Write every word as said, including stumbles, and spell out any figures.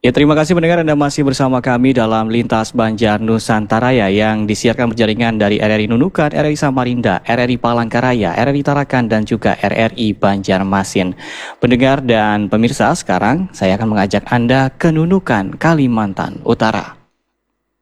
Ya, terima kasih pendengar Anda masih bersama kami dalam Lintas Banjar Nusantara ya, yang disiarkan berjaringan dari R R I Nunukan, R R I Samarinda, R R I Palangkaraya, R R I Tarakan, dan juga R R I Banjarmasin. Pendengar dan pemirsa, sekarang saya akan mengajak Anda ke Nunukan, Kalimantan Utara.